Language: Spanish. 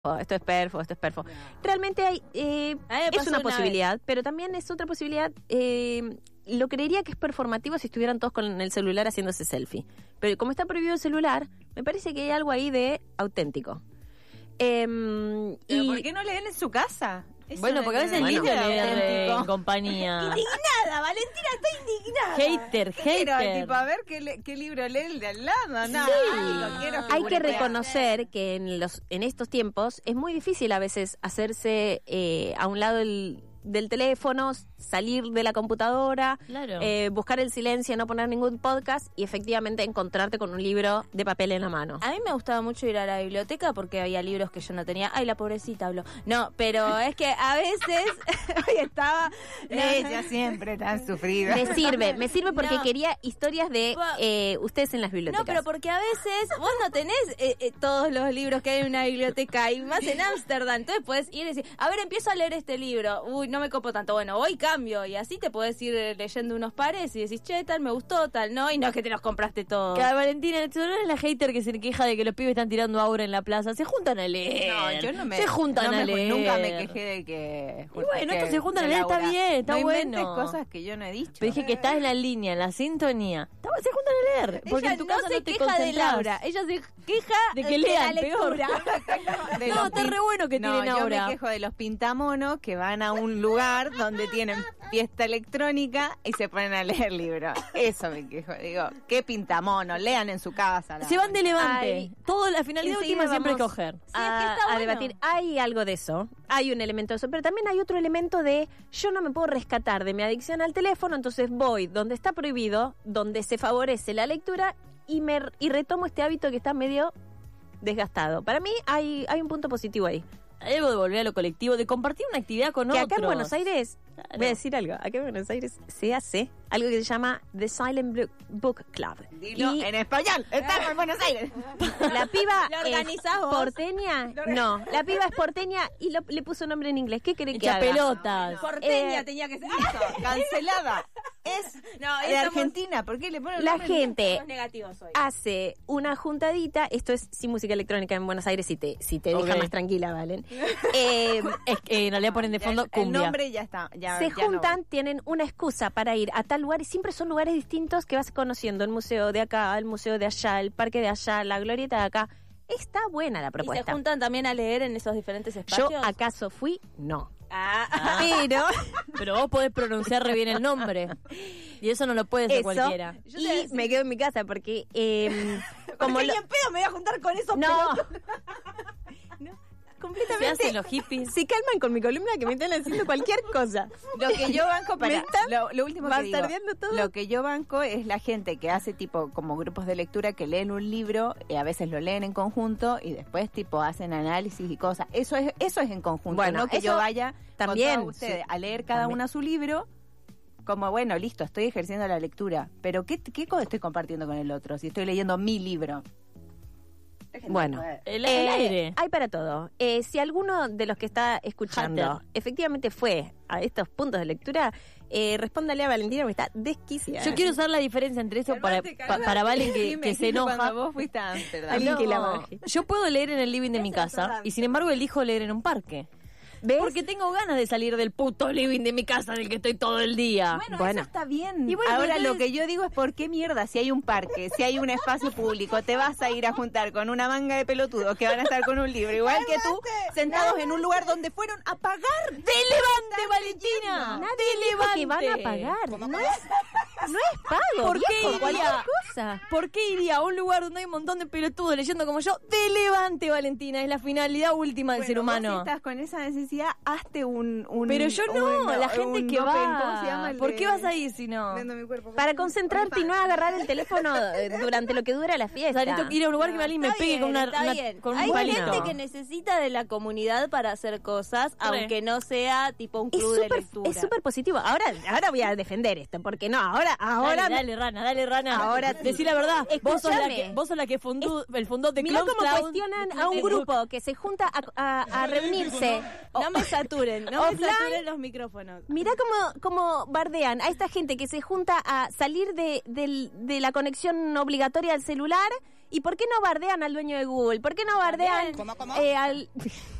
esto es perfo. Realmente es una posibilidad, pero también es otra posibilidad. Lo creería que es performativo si estuvieran todos con el celular haciéndose selfie. Pero como está prohibido el celular, me parece que hay algo ahí de auténtico. ¿Pero por qué no leen en su casa? Bueno, porque a veces es lindo leer en compañía. Indignada, Valentina está indignada. Hater. Pero, tipo, a ver qué libro lee el de al lado. No, Hay que reconocer que en estos tiempos es muy difícil a veces hacerse a un lado del teléfono, salir de la computadora, claro. Buscar el silencio, no poner ningún podcast y efectivamente encontrarte con un libro de papel en la mano. A mí me gustaba mucho ir a la biblioteca porque había libros que yo no tenía. Ay, la pobrecita habló. No, pero es que a veces hoy estaba ella siempre tan sufrida. Me sirve porque quería historias de ustedes en las bibliotecas. No, pero porque a veces vos no tenés todos los libros que hay en una biblioteca y más en Ámsterdam. Entonces puedes ir y decir, a ver, empiezo a leer este libro. Uy, no me copo tanto. Bueno, hoy cambio. Y así te podés ir leyendo unos pares y decís, che, tal, me gustó, tal, no. Y no es que te los compraste todos. Valentina, tú no eres la hater que se queja de que los pibes están tirando aura en la plaza. Se juntan a leer. No, yo no me... Se juntan a leer. Nunca me quejé de que... Y bueno, estos se juntan a leer, está bien, está no bueno. No inventes cosas que yo no he dicho. Pero dije que estás en la línea, en la sintonía. Se juntan a leer. Porque ella en tu casa no te queja de Laura. Ella se queja de que lean la lectura. No, está re bueno que tienen aura. Yo me quejo de los pintamonos que van a un lugar donde tienen fiesta electrónica y se ponen a leer libros. Eso me quejo. Digo, ¿qué pintamono? Lean en su casa. Se van de levante. Todo la finalidad última siempre es coger. Sí, a debatir. Hay algo de eso. Hay un elemento de eso. Pero también hay otro elemento de yo no me puedo rescatar de mi adicción al teléfono, entonces voy donde está prohibido, donde se favorece la lectura y retomo este hábito que está medio desgastado. Para mí hay un punto positivo ahí. Hay algo de volver a lo colectivo, de compartir una actividad con otros. Que acá en Buenos Aires, voy a decir algo, acá en Buenos Aires se hace algo que se llama The Silent Book Club. Dilo en español, estamos en Buenos Aires. La piba es porteña, no, la piba es porteña y le puso nombre en inglés. ¿Qué cree que haga? Pelotas. Porteña tenía que ser. Cancelada. Es de Argentina, ¿por qué le ponen la gente negativos hoy? Hace una juntadita, esto es sin música electrónica en Buenos Aires, si te deja más tranquila, ¿valen? Es que en realidad ponen de fondo cumbia. El nombre ya está. Se juntan, tienen una excusa para ir a tal lugar y siempre son lugares distintos que vas conociendo. El museo de acá, el museo de allá, el parque de allá, la glorieta de acá. Está buena la propuesta. ¿Y se juntan también a leer en esos diferentes espacios? ¿Yo acaso fui? No. Pero vos podés pronunciar re bien el nombre. Y eso no lo puede ser cualquiera. Y me quedo en mi casa porque... como ni en pedo me voy a juntar con esos pelotos. Completamente. Se hacen los hippies. Se calman con mi columna que me están haciendo cualquier cosa. Lo que yo banco lo último que digo, todo. Lo que yo banco es la gente que hace tipo como grupos de lectura que leen un libro y a veces lo leen en conjunto y después tipo hacen análisis y cosas. Eso es en conjunto. Bueno, no que yo vaya también con todos ustedes a leer cada uno su libro. Como, bueno, listo, estoy ejerciendo la lectura. Pero ¿qué cosa estoy compartiendo con el otro si estoy leyendo mi libro? Bueno, el aire. Hay para todo. Si alguno de los que está escuchando efectivamente fue a estos puntos de lectura, respóndale a Valentina porque está desquiciada. Yo quiero saber la diferencia entre eso para Valen que se enoja. Cuando vos fuiste a Ámsterdam. Yo puedo leer en el living de mi casa y sin embargo elijo leer en un parque. ¿Ves? Porque tengo ganas de salir del puto living de mi casa del que estoy todo el día. Bueno, eso está bien. Y bueno, ahora lo que yo digo es por qué mierda, si hay un parque, si hay un espacio público, te vas a ir a juntar con una manga de pelotudos que van a estar con un libro, igual que tú, sentados en un lugar donde fueron a pagar. ¡De levante, Valentina! Nadie dijo que van a pagar. No es pago. ¿Por qué iría? Cosa. ¿Por qué iría a un lugar donde hay un montón de pelotudos leyendo como yo? ¡De levante, Valentina! Es la finalidad última del ser humano. Si estás con esa necesidad, hazte un pero yo no, la gente que va. ¿Cómo se llama? ¿Por qué vas a ir si no? Para concentrarte y no agarrar el teléfono durante lo que dura la fiesta. O sea, necesito ir a un lugar que alguien me pegue con un Hay palito. gente que necesita de la comunidad para hacer cosas, aunque no sea tipo un club de lectura. Es súper positivo. Ahora voy a defender esto, porque no, ahora. Dale, rana. Ahora decí la verdad. Vos Escúchame. sos la que fundó de Mirá Cloud cómo Cloud. cuestionan a un grupo que se junta a reunirse. No me saturen los micrófonos. Mirá cómo bardean a esta gente que se junta a salir de la conexión obligatoria al celular ¿Y por qué no bardean al dueño de Google? ¿Por qué no bardean al